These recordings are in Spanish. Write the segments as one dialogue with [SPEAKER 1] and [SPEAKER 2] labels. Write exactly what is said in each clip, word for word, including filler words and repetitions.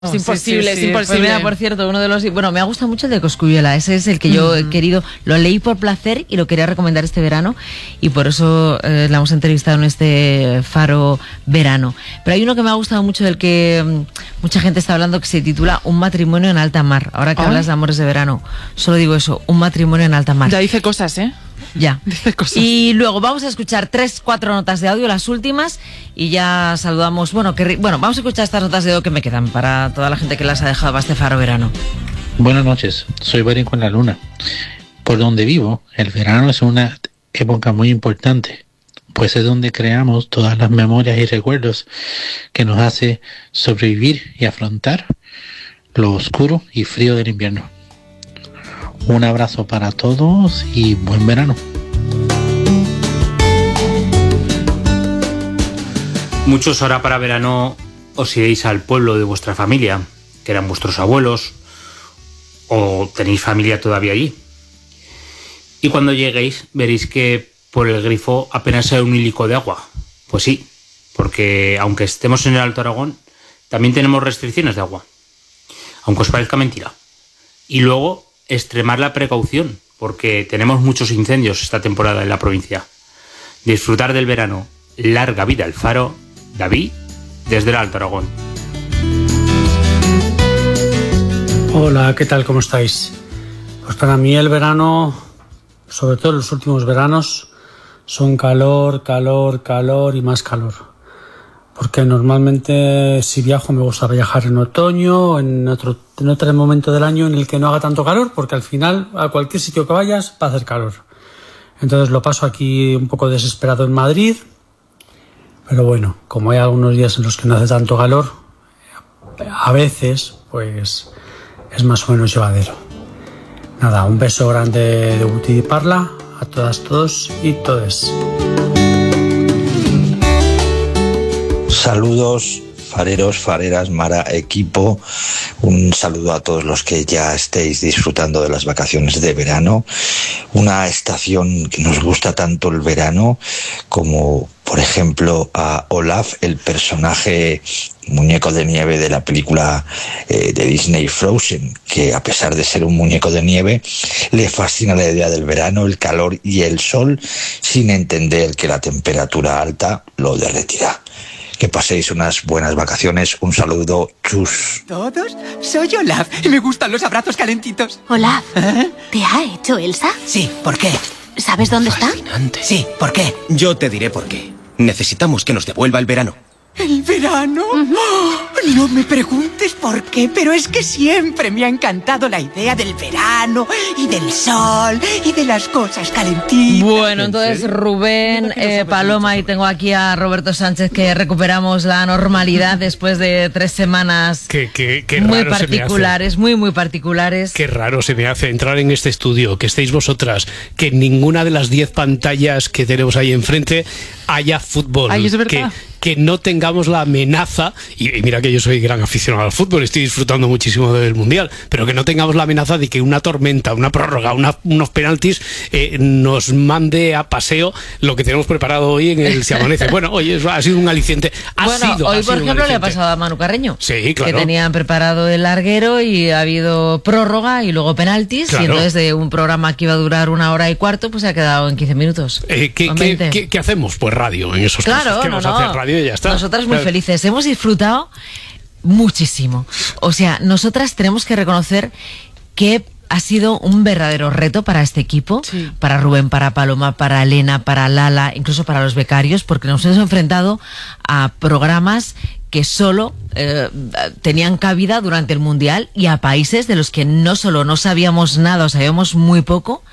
[SPEAKER 1] Es imposible,
[SPEAKER 2] sí, sí,
[SPEAKER 1] es
[SPEAKER 2] sí.
[SPEAKER 1] imposible.
[SPEAKER 2] Pues mira, por cierto, uno de los... Bueno, me ha gustado mucho el de Cosculluela. Ese es el que yo he querido... Lo leí por placer y lo quería recomendar este verano. Y por eso eh, la hemos entrevistado en este Faro Verano. Pero hay uno que me ha gustado mucho, del que um, mucha gente está hablando, que se titula Un matrimonio en alta mar. Ahora que
[SPEAKER 1] ¿Ay?
[SPEAKER 2] hablas de amores de verano, solo digo eso, un matrimonio en alta mar.
[SPEAKER 1] Ya dice cosas, ¿eh?
[SPEAKER 2] Ya.
[SPEAKER 1] Dice cosas.
[SPEAKER 2] Y luego vamos a escuchar tres, cuatro notas de audio, las últimas, y ya saludamos. Bueno, que, bueno, vamos a escuchar estas notas de audio que me quedan para toda la gente que las ha dejado para este Faro Verano.
[SPEAKER 3] Buenas noches, soy Barico en la Luna. Por donde vivo, el verano es una época muy importante, pues es donde creamos todas las memorias y recuerdos que nos hace sobrevivir y afrontar lo oscuro y frío del invierno. Un abrazo para todos y buen verano.
[SPEAKER 4] Muchos ahora para verano os iréis al pueblo de vuestra familia, que eran vuestros abuelos, o tenéis familia todavía allí. Y cuando lleguéis veréis que por el grifo apenas hay un hilico de agua. Pues sí, porque aunque estemos en el Alto Aragón, también tenemos restricciones de agua, aunque os parezca mentira. Y luego extremar la precaución, porque tenemos muchos incendios esta temporada en la provincia. Disfrutar del verano. Larga vida el Faro. David, desde el Alto Aragón.
[SPEAKER 5] Hola, ¿qué tal? ¿Cómo estáis? Pues para mí el verano, sobre todo los últimos veranos, son calor, calor, calor y más calor. Porque normalmente si viajo me gusta viajar en otoño, en otro, en otro momento del año en el que no haga tanto calor, porque al final a cualquier sitio que vayas va a hacer calor. Entonces lo paso aquí un poco desesperado en Madrid, pero bueno, como hay algunos días en los que no hace tanto calor, a veces pues es más o menos llevadero. Nada, un beso grande de Guti y Parla a todas, todos y todes.
[SPEAKER 6] Saludos, fareros, fareras, Mara, equipo. Un saludo a todos los que ya estéis disfrutando de las vacaciones de verano. Una estación que nos gusta tanto el verano, como por ejemplo a Olaf, el personaje muñeco de nieve de la película eh, de Disney Frozen, que a pesar de ser un muñeco de nieve, le fascina la idea del verano, el calor y el sol, sin entender que la temperatura alta lo derretirá. Que paséis unas buenas vacaciones. Un saludo. Chus.
[SPEAKER 7] ¿Todos? Soy Olaf y me gustan los abrazos calentitos.
[SPEAKER 8] Olaf,
[SPEAKER 7] ¿Eh?
[SPEAKER 8] ¿te ha hecho Elsa?
[SPEAKER 7] Sí, ¿por qué?
[SPEAKER 8] ¿Sabes dónde
[SPEAKER 7] Fascinante. Sí, ¿por qué?
[SPEAKER 9] Yo te diré por qué. Necesitamos que nos devuelva el verano.
[SPEAKER 7] ¿El verano?
[SPEAKER 8] Uh-huh.
[SPEAKER 7] ¡Oh! No me preguntes por qué, pero es que siempre me ha encantado la idea del verano y del sol y de las cosas calentitas.
[SPEAKER 2] Bueno, entonces Rubén, eh, Paloma, y tengo aquí a Roberto Sánchez, que recuperamos la normalidad después de tres semanas
[SPEAKER 10] qué, qué, qué
[SPEAKER 2] muy
[SPEAKER 10] raro
[SPEAKER 2] particulares, muy, muy particulares.
[SPEAKER 10] Qué raro se me hace entrar en este estudio, que estéis vosotras, que en ninguna de las diez pantallas que tenemos ahí enfrente haya fútbol.
[SPEAKER 1] Ay, es verdad.
[SPEAKER 10] Que, que no tengamos la amenaza, y, y mira que yo soy gran aficionado al fútbol, estoy disfrutando muchísimo del Mundial, pero que no tengamos la amenaza de que una tormenta, una prórroga, una, unos penaltis eh, nos mande a paseo lo que tenemos preparado hoy en el Se Amanece. Bueno, hoy es, ha sido un aliciente. Ha
[SPEAKER 2] bueno,
[SPEAKER 10] sido,
[SPEAKER 2] hoy
[SPEAKER 10] ha sido
[SPEAKER 2] por ejemplo le ha pasado a Manu Carreño.
[SPEAKER 10] Sí, claro.
[SPEAKER 2] Que tenían preparado el larguero y ha habido prórroga y luego penaltis, claro. Y entonces de un programa que iba a durar una hora y cuarto, pues se ha quedado en quince minutos.
[SPEAKER 10] Eh, ¿qué, ¿qué, qué, ¿Qué hacemos? Pues radio en esos
[SPEAKER 2] claro,
[SPEAKER 10] casos. ¿Qué
[SPEAKER 2] no,
[SPEAKER 10] vamos a
[SPEAKER 2] no.
[SPEAKER 10] hacer? Radio y ya está.
[SPEAKER 2] Nosotras muy felices, hemos disfrutado muchísimo. O sea, nosotras tenemos que reconocer que ha sido un verdadero reto para este equipo, sí. Para Rubén, para Paloma, para Elena, para Lala, incluso para los becarios, porque nos hemos enfrentado a programas que solo eh, tenían cabida durante el Mundial y a países de los que no solo no sabíamos nada o sabíamos muy poco,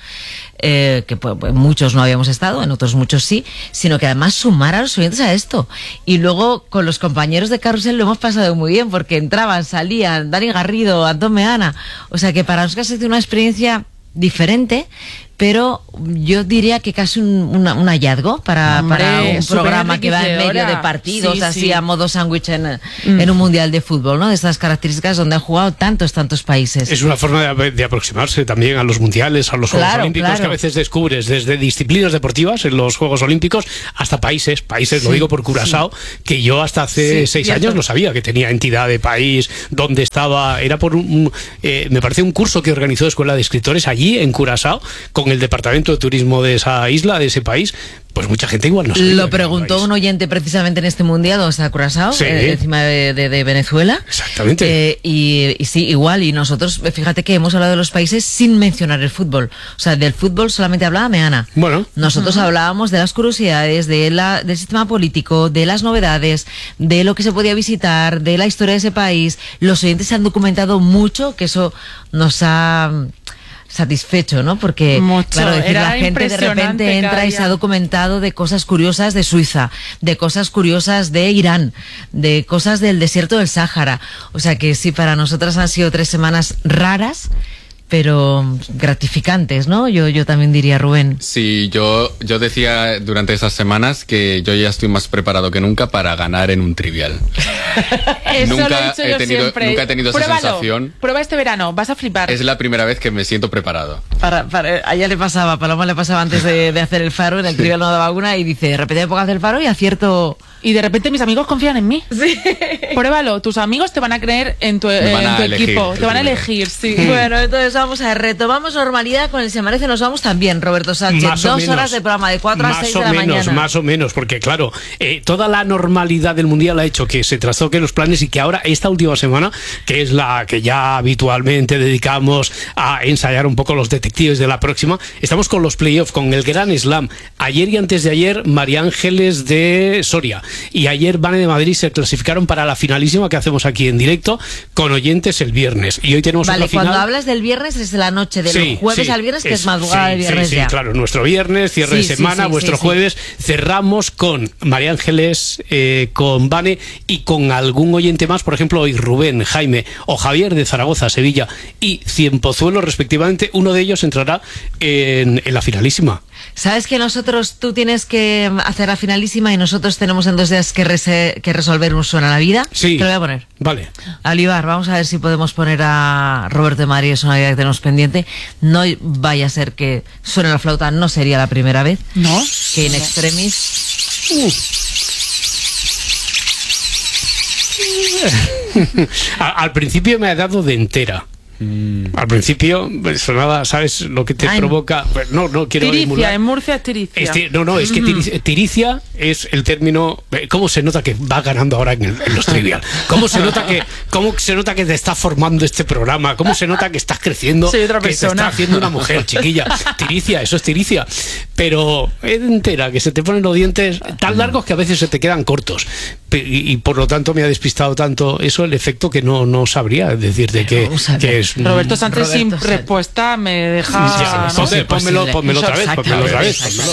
[SPEAKER 2] eh, que pues, pues, muchos no habíamos estado, en otros muchos sí, sino que además sumar a los oyentes a esto. Y luego con los compañeros de Carrusel lo hemos pasado muy bien, porque entraban, salían, Dani Garrido, Antón Meana, o sea que para nosotros ha sido una experiencia diferente, pero yo diría que casi un, una, un hallazgo para,
[SPEAKER 1] Hombre,
[SPEAKER 2] para un programa que va en medio de partidos,
[SPEAKER 1] sí,
[SPEAKER 2] así
[SPEAKER 1] sí.
[SPEAKER 2] a modo sándwich en, mm. en un mundial de fútbol, ¿no? De estas características donde han jugado tantos, tantos países.
[SPEAKER 10] Es una forma de, de aproximarse también a los mundiales, a los Juegos
[SPEAKER 2] claro,
[SPEAKER 10] Olímpicos,
[SPEAKER 2] claro.
[SPEAKER 10] que a veces descubres desde disciplinas deportivas en los Juegos Olímpicos hasta países, países, sí, lo digo por Curazao, sí. que yo hasta hace sí, seis cierto. años no sabía que tenía entidad de país, dónde estaba, era por un, un eh, me parece un curso que organizó Escuela de Escritores allí en Curazao, con el departamento de turismo de esa isla, de ese país. Pues mucha gente igual no sabía.
[SPEAKER 2] Lo preguntó un oyente precisamente en este mundial, o sea, Curazao, sí. eh, encima de, de, de Venezuela.
[SPEAKER 10] Exactamente.
[SPEAKER 2] Eh, y, y sí, igual, y nosotros, fíjate que hemos hablado de los países sin mencionar el fútbol. O sea, del fútbol solamente hablaba Meana.
[SPEAKER 10] Bueno.
[SPEAKER 2] Nosotros uh-huh. hablábamos de las curiosidades, de la, del sistema político, de las novedades, de lo que se podía visitar, de la historia de ese país. Los oyentes se han documentado mucho, que eso nos ha satisfecho, ¿no? Porque,
[SPEAKER 1] Mucho.
[SPEAKER 2] claro, decir, la gente de repente entra y se ha documentado de cosas curiosas de Suiza, de cosas curiosas de Irán, de cosas del desierto del Sáhara. O sea que sí, para nosotras han sido tres semanas raras, pero gratificantes, ¿no? Yo, yo también diría, Rubén.
[SPEAKER 11] Sí, yo, yo decía durante esas semanas que yo ya estoy más preparado que nunca para ganar en un trivial.
[SPEAKER 1] Eso
[SPEAKER 11] nunca,
[SPEAKER 1] lo he dicho
[SPEAKER 11] he
[SPEAKER 1] yo
[SPEAKER 11] tenido,
[SPEAKER 1] siempre.
[SPEAKER 11] nunca he tenido
[SPEAKER 1] Pruébalo,
[SPEAKER 11] esa sensación.
[SPEAKER 1] Prueba este verano, vas a flipar.
[SPEAKER 11] Es la primera vez que me siento preparado.
[SPEAKER 2] Para, para, a ella le pasaba, a Paloma le pasaba antes de, de hacer el faro, en el trivial no daba una y dice, de repente me pongo a hacer el faro y acierto.
[SPEAKER 1] Y de repente mis amigos confían en mí.
[SPEAKER 2] Sí.
[SPEAKER 1] Pruébalo, tus amigos te van a creer en tu, en tu
[SPEAKER 11] elegir,
[SPEAKER 1] equipo, te van a elegir, sí.
[SPEAKER 2] Bueno, entonces vamos a retomamos normalidad con el Se Merece, nos vamos también, Roberto Sánchez.
[SPEAKER 10] Más
[SPEAKER 2] Dos
[SPEAKER 10] menos,
[SPEAKER 2] horas de programa, de cuatro a seis de la
[SPEAKER 10] menos,
[SPEAKER 2] mañana.
[SPEAKER 10] Más o menos, porque claro, eh, toda la normalidad del Mundial ha hecho que se trastoquen los planes y que ahora, esta última semana, que es la que ya habitualmente dedicamos a ensayar un poco los detectives de la próxima, estamos con los playoffs, con el Gran Slam. Ayer y antes de ayer, María Ángeles de Soria. Y ayer Vane de Madrid se clasificaron para la finalísima que hacemos aquí en directo con oyentes el viernes. Y hoy tenemos
[SPEAKER 2] vale,
[SPEAKER 10] otra final.
[SPEAKER 2] Cuando hablas del viernes es de la noche, del
[SPEAKER 10] sí,
[SPEAKER 2] jueves
[SPEAKER 10] sí,
[SPEAKER 2] al viernes, que es,
[SPEAKER 10] es
[SPEAKER 2] madrugada
[SPEAKER 10] sí,
[SPEAKER 2] de viernes
[SPEAKER 10] sí,
[SPEAKER 2] ya.
[SPEAKER 10] Sí, claro, nuestro viernes, cierre
[SPEAKER 2] sí,
[SPEAKER 10] de semana,
[SPEAKER 2] sí, sí,
[SPEAKER 10] vuestro
[SPEAKER 2] sí,
[SPEAKER 10] jueves,
[SPEAKER 2] sí.
[SPEAKER 10] cerramos con María Ángeles, eh, con Vane y con algún oyente más, por ejemplo, hoy Rubén, Jaime o Javier de Zaragoza, Sevilla y Cienpozuelo, respectivamente. Uno de ellos entrará en, en la finalísima.
[SPEAKER 2] ¿Sabes que nosotros, tú tienes que hacer la finalísima y nosotros tenemos en dos días que, rese, que resolver un suena a la vida?
[SPEAKER 10] Sí.
[SPEAKER 2] Te lo voy a poner.
[SPEAKER 10] Vale.
[SPEAKER 2] Olivar, vamos a ver si podemos poner a Roberto de Madrid, es una idea que tenemos pendiente. No vaya a ser que suene la flauta, no sería la primera vez.
[SPEAKER 1] ¿No?
[SPEAKER 2] Que in extremis... Uh.
[SPEAKER 10] Al principio me ha dado de entera. Mm. Al principio sonaba, ¿sabes lo que te Ay, provoca? Pues no, no quiero
[SPEAKER 1] tiricia,
[SPEAKER 10] emular.
[SPEAKER 1] en Murcia es tiricia.
[SPEAKER 10] Este, no, no, es que tiricia, tiricia es el término. ¿Cómo se nota que va ganando ahora en, el, en los trivial? ¿Cómo se nota que cómo se nota que te está formando este programa? ¿Cómo se nota que estás creciendo?
[SPEAKER 1] Soy otra
[SPEAKER 10] que
[SPEAKER 1] persona.
[SPEAKER 10] te está haciendo una mujer, chiquilla. Tiricia, eso es tiricia. Pero es entera, que se te ponen los dientes tan largos que a veces se te quedan cortos. Y, y por lo tanto me ha despistado tanto eso, el efecto que no, no sabría decirte que, que es.
[SPEAKER 1] Roberto Sánchez
[SPEAKER 2] Roberto
[SPEAKER 1] sin
[SPEAKER 2] Sánchez.
[SPEAKER 1] respuesta me deja.
[SPEAKER 10] Ya,
[SPEAKER 1] no
[SPEAKER 10] ponme,
[SPEAKER 1] sé,
[SPEAKER 10] pónmelo, pónmelo otra vez, pónmelo otra vez. Pónmelo.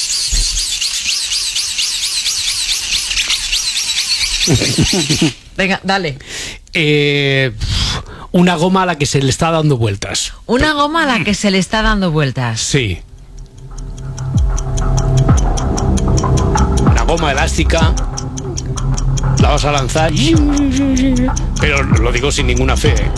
[SPEAKER 2] Venga, dale.
[SPEAKER 10] Eh, una goma a la que se le está dando vueltas.
[SPEAKER 2] Una goma a la que se le está dando vueltas.
[SPEAKER 10] Sí. Una goma elástica. La vas a lanzar. Pero lo digo sin ninguna fe, ¿eh?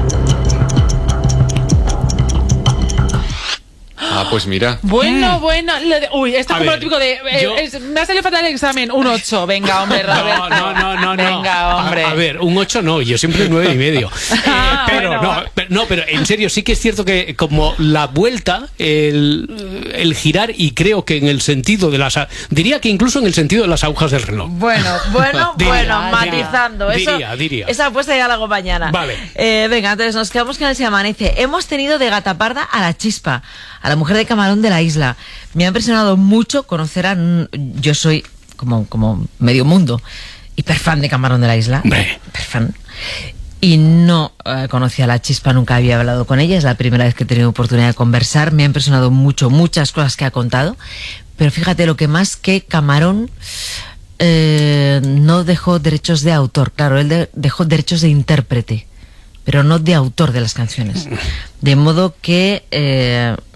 [SPEAKER 11] Ah, pues mira.
[SPEAKER 1] Bueno, bueno. Lo de, uy, esto es como
[SPEAKER 10] ver,
[SPEAKER 1] lo típico de. Eh,
[SPEAKER 10] yo...
[SPEAKER 1] es, me ha salido fatal el examen. Un ocho. Venga, hombre, Roberto.
[SPEAKER 10] No, no, no, no.
[SPEAKER 1] Venga, hombre.
[SPEAKER 10] A, a ver, un ocho no, yo siempre un nueve y medio.
[SPEAKER 1] Ah,
[SPEAKER 10] eh, pero,
[SPEAKER 1] bueno.
[SPEAKER 10] no, pero no, pero en serio, sí que es cierto que como la vuelta, el, el girar, y creo que en el sentido de las. Diría que incluso en el sentido de las agujas del reloj.
[SPEAKER 2] Bueno, bueno,
[SPEAKER 10] Diría,
[SPEAKER 2] bueno,
[SPEAKER 10] diría,
[SPEAKER 2] matizando. Eso,
[SPEAKER 10] diría, diría.
[SPEAKER 2] Esa apuesta ya la hago mañana.
[SPEAKER 10] Vale.
[SPEAKER 2] Eh, venga, entonces nos quedamos con el Se Amanece. Hemos tenido de gata parda a la Chispa, a la mujer de Camarón de la isla. Me ha impresionado mucho conocer a... Yo soy como, como medio mundo hiper fan de Camarón de la isla.
[SPEAKER 10] Hombre.
[SPEAKER 2] Hiper fan. Y no eh, conocía a la Chispa, nunca había hablado con ella. Es la primera vez que he tenido oportunidad de conversar. Me ha impresionado mucho, muchas cosas que ha contado. Pero fíjate, lo que más que Camarón... Eh, no dejó derechos de autor. Claro, él de, dejó derechos de intérprete, pero no de autor de las canciones. De modo que eh,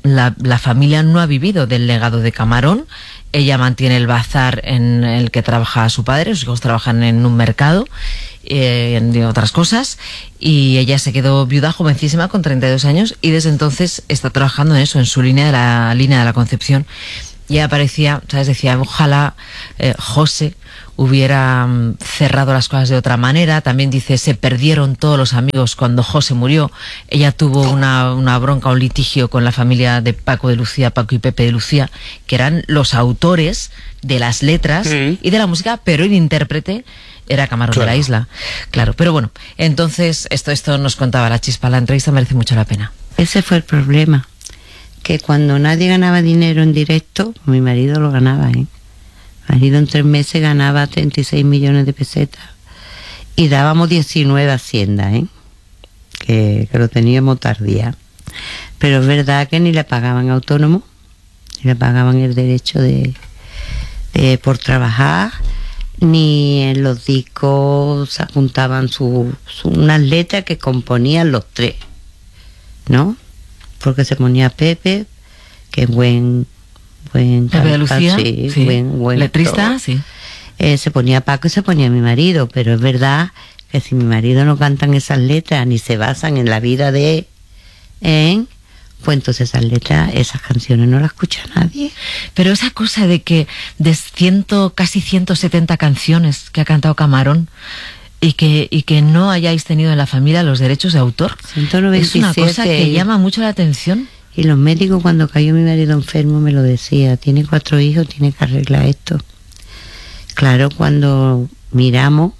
[SPEAKER 2] la, la familia no ha vivido del legado de Camarón. Ella mantiene el bazar en el que trabaja su padre, sus hijos trabajan en un mercado, eh, en otras cosas, y ella se quedó viuda jovencísima con treinta y dos años y desde entonces está trabajando en eso, en su línea de la línea de la Concepción. Y ella parecía, ¿sabes? Decía, ojalá eh, José hubiera um, cerrado las cosas de otra manera. También dice, se perdieron todos los amigos cuando José murió. Ella tuvo una, una bronca, un litigio con la familia de Paco de Lucía, Paco y Pepe de Lucía, que eran los autores de las letras mm. y de la música, pero el intérprete era Camarón claro. de la Isla. Claro, pero bueno, entonces esto, esto nos contaba la Chispa. La entrevista merece mucho la pena.
[SPEAKER 12] Ese fue el problema, que cuando nadie ganaba dinero en directo, mi marido lo ganaba, ¿eh? Mi marido en tres meses ganaba treinta y seis millones de pesetas y dábamos diecinueve a Hacienda, ¿eh? Que, que lo teníamos tardía. Pero es verdad que ni le pagaban autónomo, ni le pagaban el derecho de, de por trabajar, ni en los discos se apuntaban su, su, unas letras que componían los tres, ¿no? Porque se ponía Pepe, que es buen buen
[SPEAKER 2] Pepe de Lucía,
[SPEAKER 12] sí,
[SPEAKER 2] sí.
[SPEAKER 12] buen, buen
[SPEAKER 2] letrista,
[SPEAKER 12] todo.
[SPEAKER 2] sí.
[SPEAKER 12] Eh, se ponía Paco y se ponía mi marido, pero es verdad que si mi marido no cantan esas letras ni se basan en la vida de él, pues entonces esas letras, esas canciones no las escucha nadie.
[SPEAKER 2] Pero esa cosa de que de ciento, casi ciento setenta canciones que ha cantado Camarón, y que y que no hayáis tenido en la familia los derechos de autor,
[SPEAKER 12] ciento noventa y siete,
[SPEAKER 2] es una cosa que llama mucho la atención.
[SPEAKER 12] Y los médicos, cuando cayó mi marido enfermo, me lo decía, tiene cuatro hijos, tiene que arreglar esto. Claro, cuando miramos,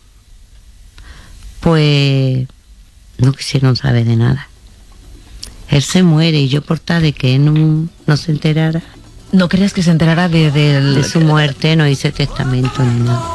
[SPEAKER 12] pues no quisieron saber de nada. Él se muere y yo por tal de que él no, no se enterara.
[SPEAKER 2] ¿No querías que se enterara de, de,
[SPEAKER 12] de su muerte? No hice testamento ni nada.